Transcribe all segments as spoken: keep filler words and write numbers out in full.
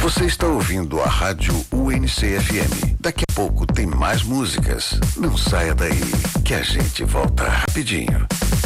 Você está ouvindo a Rádio U N C F M. Daqui a pouco tem mais músicas. Não saia daí, que a gente volta rapidinho.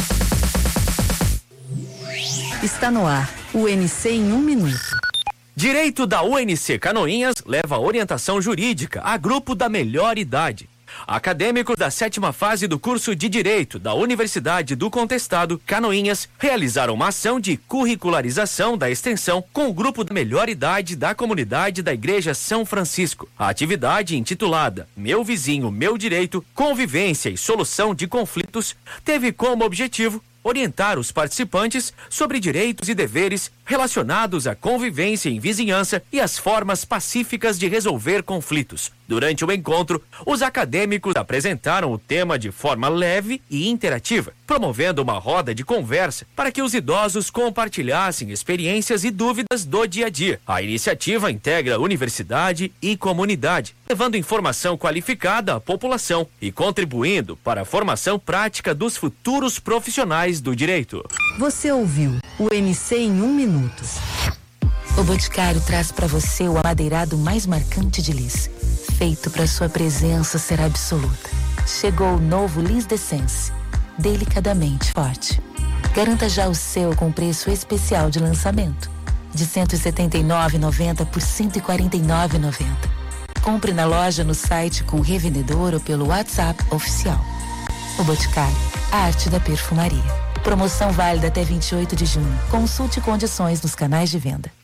Está no ar, U N C em um minuto. Direito da U N C Canoinhas leva orientação jurídica a grupo da melhor idade. Acadêmicos da sétima fase do curso de Direito da Universidade do Contestado, Canoinhas, realizaram uma ação de curricularização da extensão com o grupo da melhor idade da comunidade da Igreja São Francisco. A atividade, intitulada Meu Vizinho, Meu Direito, Convivência e Solução de Conflitos, teve como objetivo orientar os participantes sobre direitos e deveres relacionados à convivência em vizinhança e as formas pacíficas de resolver conflitos. Durante o encontro, os acadêmicos apresentaram o tema de forma leve e interativa, promovendo uma roda de conversa para que os idosos compartilhassem experiências e dúvidas do dia a dia. A iniciativa integra universidade e comunidade, levando informação qualificada à população e contribuindo para a formação prática dos futuros profissionais do direito. Você ouviu o M C em um minuto. O Boticário traz para você o amadeirado mais marcante de Lis, feito para sua presença ser absoluta. Chegou o novo Lis Decence, delicadamente forte. Garanta já o seu com preço especial de lançamento, de cento e setenta e nove reais e noventa centavos por cento e quarenta e nove reais e noventa centavos. Compre na loja, no site, com o revendedor ou pelo WhatsApp oficial. O Boticário, a arte da perfumaria. Promoção válida até vinte e oito de junho. Consulte condições nos canais de venda.